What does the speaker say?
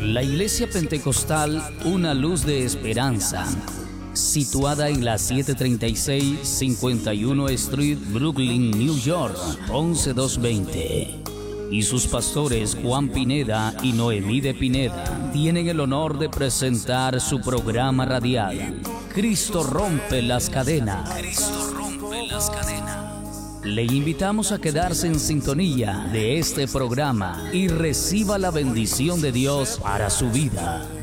La Iglesia Pentecostal Una Luz de Esperanza, situada en la 736 51 Street, Brooklyn, New York, 11220. Y sus pastores Juan Pineda y Noemí de Pineda tienen el honor de presentar su programa radial, Cristo rompe las cadenas. Cristo rompe las cadenas. Le invitamos a quedarse en sintonía de este programa y reciba la bendición de Dios para su vida.